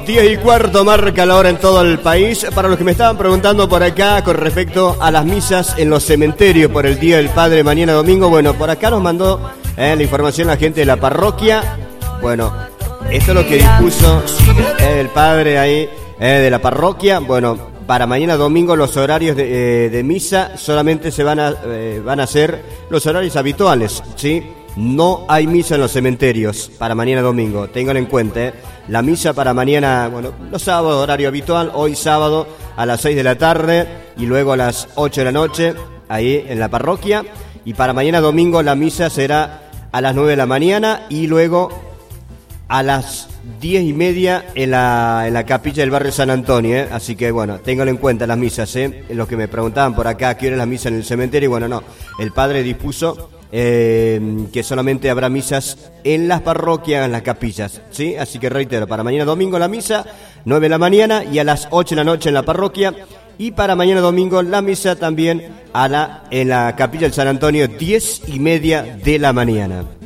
10:15 marca la hora en todo el país. Para los que me estaban preguntando por acá con respecto a las misas en los cementerios por el Día del Padre mañana domingo, bueno, por acá nos mandó la información la gente de la parroquia. Bueno, esto es lo que dispuso el padre ahí de la parroquia. Bueno, para mañana domingo los horarios de misa solamente se van a hacer los horarios habituales, ¿sí? No hay misa en los cementerios para mañana domingo, tengan en cuenta, La misa para mañana, bueno, los sábados, horario habitual, hoy sábado a las 6 de la tarde y luego a las 8 de la noche, ahí en la parroquia. Y para mañana domingo la misa será a las 9 de la mañana y luego a las 10:30 en la capilla del barrio San Antonio, Así que, bueno, ténganlo en cuenta las misas, Los que me preguntaban por acá, ¿qué hora es la misa en el cementerio? Bueno, no, el padre dispuso que solamente habrá misas en las parroquias, en las capillas, ¿sí? Así que reitero, para mañana domingo la misa, 9 de la mañana y a las 8 de la noche en la parroquia. Y para mañana domingo la misa también en la capilla del San Antonio, 10:30 de la mañana.